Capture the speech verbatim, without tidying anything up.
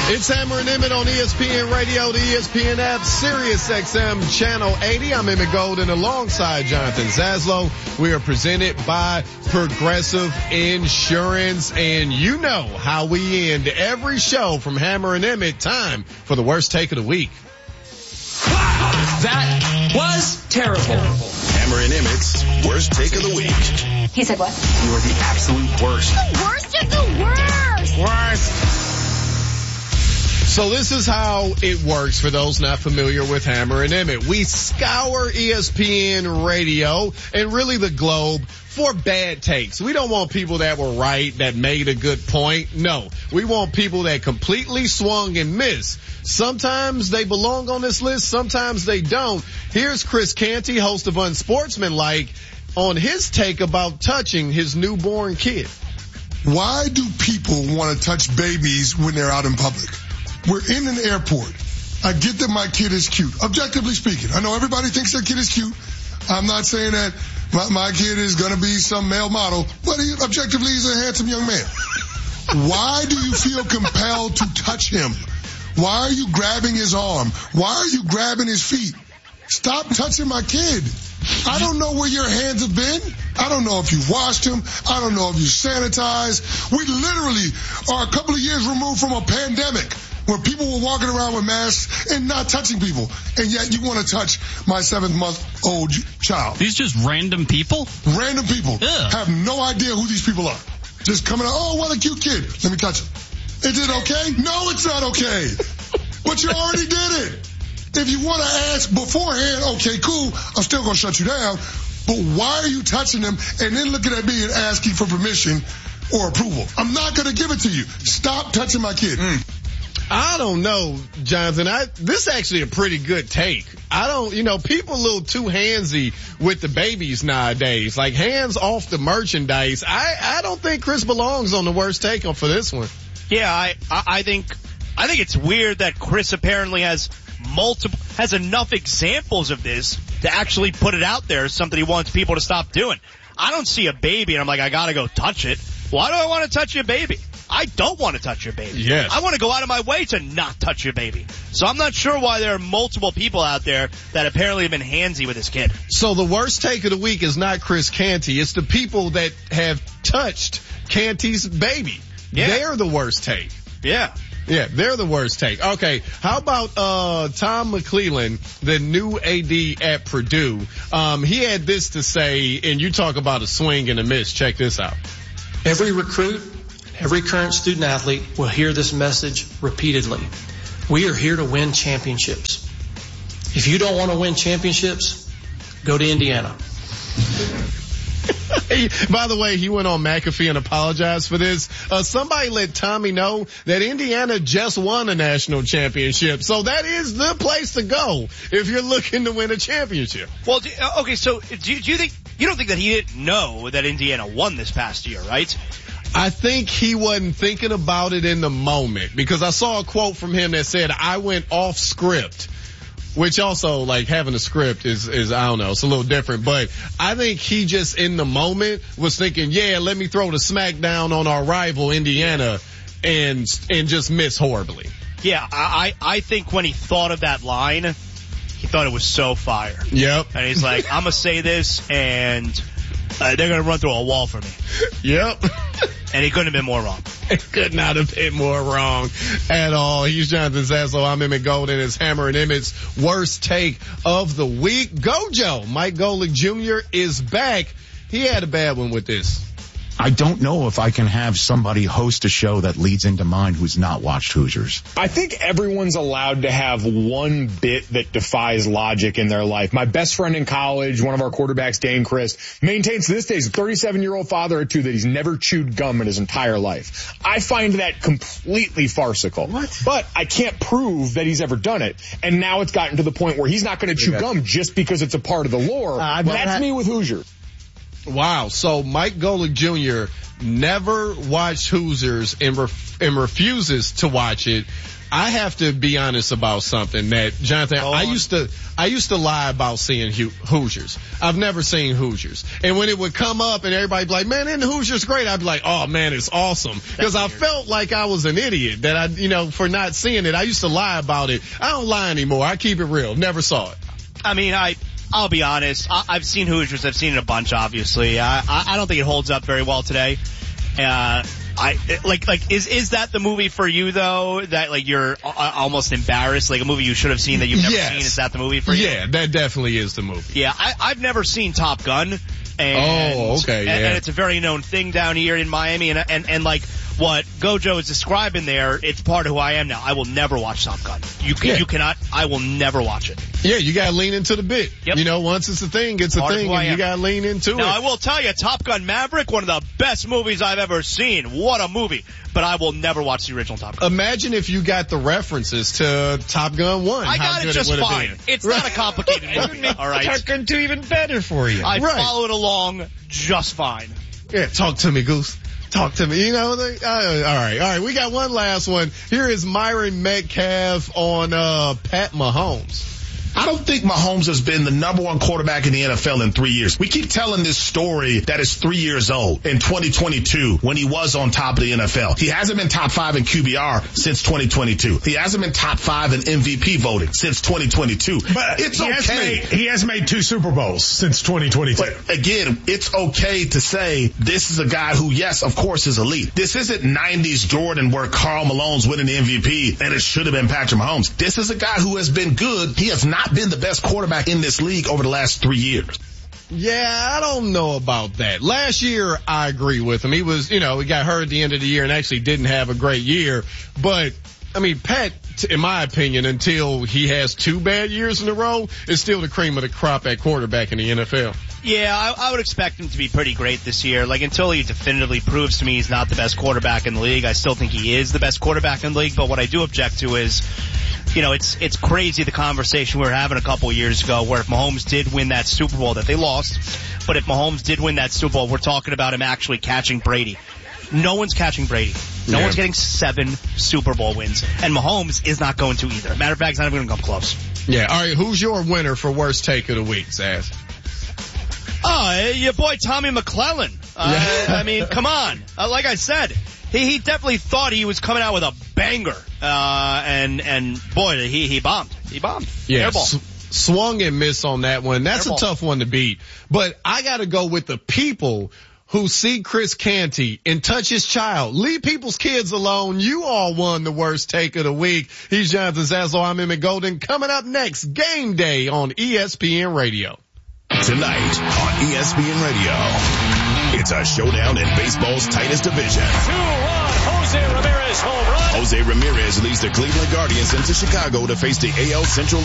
It's Hammer and Emmett on E S P N Radio, the E S P N app, Sirius X M Channel eighty. I'm Emmett Golden alongside Jonathan Zaslow. We are presented by Progressive Insurance, and you know how we end every show from Hammer and Emmett. Time for the worst take of the week. That was terrible. Hammer and Emmett's worst take of the week. He said what? You are the absolute worst. The worst of the worst. Worst. So this is how it works for those not familiar with Hammer and Emmett. We scour E S P N Radio and really the globe for bad takes. We don't want people that were right, that made a good point. No, we want people that completely swung and missed. Sometimes they belong on this list, sometimes they don't. Here's Chris Canty, host of Unsportsmanlike, on his take about touching his newborn kid. Why do people want to touch babies when they're out in public? We're in an airport. I get that my kid is cute. Objectively speaking, I know everybody thinks their kid is cute. I'm not saying that my, my kid is going to be some male model, but he, objectively he's a handsome young man. Why do you feel compelled to touch him? Why are you grabbing his arm? Why are you grabbing his feet? Stop touching my kid. I don't know where your hands have been. I don't know if you've washed him. I don't know if you sanitized. We literally are a couple of years removed from a pandemic where people were walking around with masks and not touching people. And yet you want to touch my seventh-month-old child. These just random people? Random people. Ugh. Have no idea who these people are. Just coming out, oh, what a cute kid. Let me touch him. Is it okay? No, it's not okay. But you already did it. If you want to ask beforehand, okay, cool, I'm still going to shut you down. But why are you touching them and then looking at me and asking for permission or approval? I'm not going to give it to you. Stop touching my kid. Mm. I don't know, Jonathan. I, this is actually a pretty good take. I don't, you know, people a little too handsy with the babies nowadays. Like, hands off the merchandise. I, I don't think Chris belongs on the worst take on for this one. Yeah, I, I think, I think it's weird that Chris apparently has multiple, has enough examples of this to actually put it out there as something he wants people to stop doing. I don't see a baby and I'm like, I gotta go touch it. Why do I want to touch your baby? I don't want to touch your baby. Yes. I want to go out of my way to not touch your baby. So I'm not sure why there are multiple people out there that apparently have been handsy with this kid. So the worst take of the week is not Chris Canty. It's the people that have touched Canty's baby. Yeah. They're the worst take. Yeah. Yeah, they're the worst take. Okay, how about uh Tom McClellan, the new A D at Purdue? Um, he had this to say, and you talk about a swing and a miss. Check this out. Every recruit, every current student athlete will hear this message repeatedly. We are here to win championships. If you don't want to win championships, go to Indiana. Hey, by the way, he went on McAfee and apologized for this. Uh, somebody let Tommy know that Indiana just won a national championship. So that is the place to go if you're looking to win a championship. Well, do, okay, so do, do you think, you don't think that he didn't know that Indiana won this past year, right? I think he wasn't thinking about it in the moment because I saw a quote from him that said, I went off script. Which also, like, having a script is, is, I don't know, it's a little different. But I think he just, in the moment, was thinking, yeah, let me throw the smackdown on our rival, Indiana, and, and just miss horribly. Yeah, I, I think when he thought of that line, he thought it was so fire. Yep. And he's like, I'm gonna say this, and uh, they're gonna run through a wall for me. Yep. And he couldn't have been more wrong. It could not have been more wrong at all. He's Jonathan Zaslow. I'm Emmett Golden. It's Hammer and Emmett's worst take of the week. Gojo, Mike Golick Junior is back. He had a bad one with this. I don't know if I can have somebody host a show that leads into mine who's not watched Hoosiers. I think everyone's allowed to have one bit that defies logic in their life. My best friend in college, one of our quarterbacks, Dane Christ, maintains to this day, he's a thirty-seven-year-old father of two, that he's never chewed gum in his entire life. I find that completely farcical. What? But I can't prove that he's ever done it. And now it's gotten to the point where he's not going to chew gum just because it's a part of the lore. Uh, That's had- me with Hoosiers. Wow. So Mike Golick Junior never watched Hoosiers and, ref- and refuses to watch it. I have to be honest about something that, Jonathan, I used to, I used to lie about seeing Ho- Hoosiers. I've never seen Hoosiers. And when it would come up and everybody'd be like, man, isn't Hoosiers great? I'd be like, oh man, it's awesome. Cause I felt like I was an idiot that I, you know, for not seeing it. I used to lie about it. I don't lie anymore. I keep it real. Never saw it. I mean, I, I'll be honest. I, I've seen Hoosiers. I've seen it a bunch, obviously. I, I, I don't think it holds up very well today. Uh, I, like, like, is, is that the movie for you though? That like you're uh, almost embarrassed, like a movie you should have seen that you've never yes. seen? Is that the movie for you? Yeah, that definitely is the movie. Yeah, I, I've never seen Top Gun. And, oh, okay, yeah. And, and it's a very known thing down here in Miami, and and and like what Gojo is describing there, it's part of who I am now. I will never watch Top Gun. You can, yeah. you cannot. I will never watch it. Yeah, you gotta lean into the bit. Yep. You know, once it's a thing, it's part a thing, and you gotta lean into now, it. Now, I will tell you, Top Gun Maverick, one of the best movies I've ever seen. What a movie! But I will never watch the original Top Gun. Imagine if you got the references to Top Gun one. I got it just it fine. Been. It's right. not a complicated movie. All right, Top Gun two even better for you. I right. followed along just fine. Yeah, talk to me, Goose. Talk to me. You know, they, uh, all right, all right. We got one last one. Here is Myron Metcalf on uh Pat Mahomes. I don't think Mahomes has been the number one quarterback in the N F L in three years. We keep telling this story that is three years old in twenty twenty-two when he was on top of the N F L. He hasn't been top five in Q B R since twenty twenty-two. He hasn't been top five in M V P voting since twenty twenty-two. But it's he okay. Has made, he has made two Super Bowls since twenty twenty-two. But again, it's okay to say this is a guy who, yes, of course, is elite. This isn't nineties Jordan where Karl Malone's winning the M V P and it should have been Patrick Mahomes. This is a guy who has been good. He has not been the best quarterback in this league over the last three years. Yeah, I don't know about that. Last year, I agree with him. He was, you know, he got hurt at the end of the year and actually didn't have a great year. But, I mean, Pat, in my opinion, until he has two bad years in a row, is still the cream of the crop at quarterback in the N F L. Yeah, I, I would expect him to be pretty great this year. Like, until he definitively proves to me he's not the best quarterback in the league, I still think he is the best quarterback in the league. But what I do object to is, you know, it's it's crazy the conversation we were having a couple of years ago where if Mahomes did win that Super Bowl that they lost, but if Mahomes did win that Super Bowl, we're talking about him actually catching Brady. No one's catching Brady. No yeah. one's getting seven Super Bowl wins. And Mahomes is not going to either. Matter of fact, he's not even going to come close. Yeah, all right, who's your winner for worst take of the week, Zaz? Oh, your boy Tommy McClellan. Uh, I mean, come on. Uh, like I said, he, he definitely thought he was coming out with a banger. Uh, and, and boy, he, he bombed. He bombed. Yeah. S- swung and missed on that one. That's Airball. A tough one to beat. But I gotta go with the people who see Chris Canty and touch his child. Leave people's kids alone. You all won the worst take of the week. He's Jonathan Zaslow. I'm Emmett Golden. Coming up next, Game Day on E S P N Radio. Tonight on E S P N Radio, it's a showdown in baseball's tightest division. two one, Jose Ramirez home run. Jose Ramirez leads the Cleveland Guardians into Chicago to face the A L Central